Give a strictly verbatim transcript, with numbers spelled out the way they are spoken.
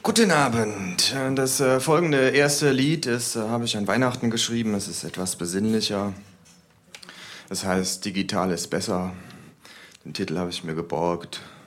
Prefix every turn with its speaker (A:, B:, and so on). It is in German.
A: Guten Abend. Das äh, folgende erste Lied ist, äh, habe ich an Weihnachten geschrieben. Es ist etwas besinnlicher. Es heißt Digital ist besser. Den Titel habe ich mir geborgt.